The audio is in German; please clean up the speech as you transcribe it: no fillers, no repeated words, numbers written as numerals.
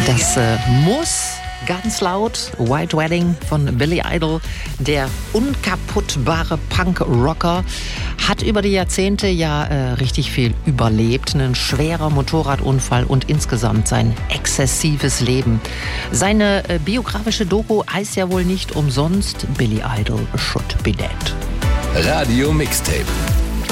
Das muss ganz laut. White Wedding von Billy Idol. Der unkaputtbare Punk-Rocker hat über die Jahrzehnte richtig viel überlebt. Ein schwerer Motorradunfall und insgesamt sein exzessives Leben. Seine biografische Doku heißt ja wohl nicht umsonst Billy Idol Should Be Dead. Radio Mixtape.